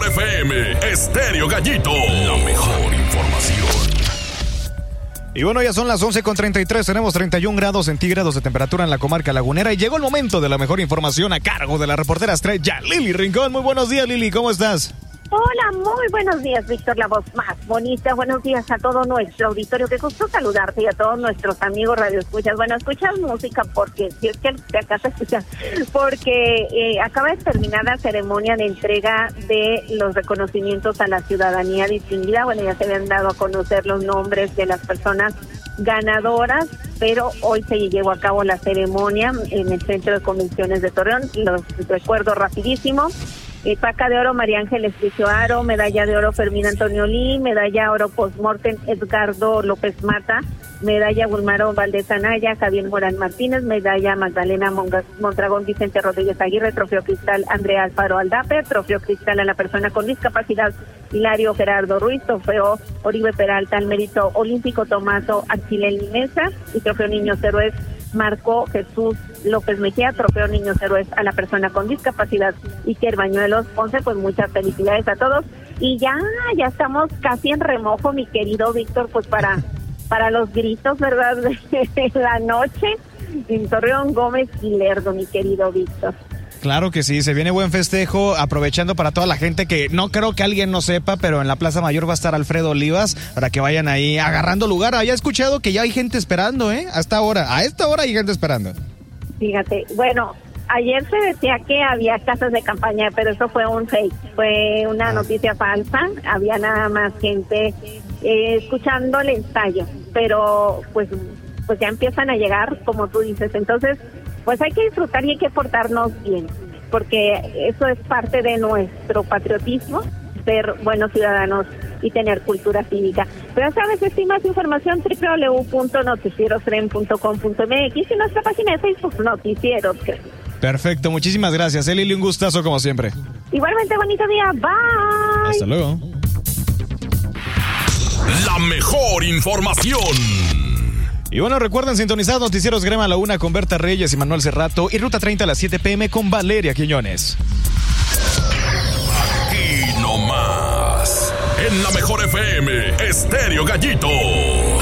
FM, Estéreo Gallito, la mejor información. Y bueno, ya son las 11:33, tenemos 31 grados centígrados de temperatura en la comarca lagunera y llegó el momento de la mejor información a cargo de la reportera estrella Lili Rincón. Muy buenos días, Lili, ¿cómo estás? Hola, muy buenos días, Víctor, la voz más bonita. Buenos días a todo nuestro auditorio. Qué gusto saludarte y a todos nuestros amigos radioescuchas. Bueno, escuchas música porque, si es que acá te escuchas, porque acaba de terminar la ceremonia de entrega de los reconocimientos a la ciudadanía distinguida. Bueno, ya se habían dado a conocer los nombres de las personas ganadoras, pero hoy se llevó a cabo la ceremonia en el Centro de Convenciones de Torreón. Los recuerdo rapidísimo. Paca de oro María Ángeles Cricio Aro, medalla de oro Fermín Antonio Lee, medalla oro postmortem Edgardo López Mata, medalla Bulmaro Valdés Anaya, Javier Morán Martínez, medalla Magdalena Mondragón Vicente Rodríguez Aguirre, trofeo cristal Andrea Alfaro Aldape, trofeo cristal a la persona con discapacidad Hilario Gerardo Ruiz, trofeo Oribe Peralta al mérito olímpico Tomaso Axilel Mesa y trofeo Niños Héroes Marco Jesús López Mejía, trofeo Niños Héroes a la persona con discapacidad Iker Bañuelos Ponce. Pues muchas felicidades a todos y ya estamos casi en remojo, mi querido Víctor, pues para los gritos, ¿verdad? De la noche en Torreón Gómez y Lerdo, mi querido Víctor. Claro que sí, se viene buen festejo, aprovechando para toda la gente que no creo que alguien no sepa, pero en la Plaza Mayor va a estar Alfredo Olivas para que vayan ahí agarrando lugar. Había escuchado que ya hay gente esperando, a esta hora hay gente esperando. Fíjate, bueno, ayer se decía que había casas de campaña, pero eso fue un fake, fue una noticia falsa, había nada más gente escuchando el ensayo, pero pues ya empiezan a llegar, como tú dices, entonces pues hay que disfrutar y hay que portarnos bien, porque eso es parte de nuestro patriotismo, ser buenos ciudadanos y tener cultura cívica. Pero sabes, si más información, www.noticierosren.com.mx y nuestra página de Facebook, Noticieros. Perfecto, muchísimas gracias, Lili, un gustazo como siempre. Igualmente, bonito día, bye. Hasta luego. La mejor información. Y bueno, recuerden sintonizar Noticieros Grema a la 1 con Berta Reyes y Manuel Cerrato y Ruta 30 a las 7 p.m. con Valeria Quiñones. Aquí nomás, en la mejor FM, Estéreo Gallito.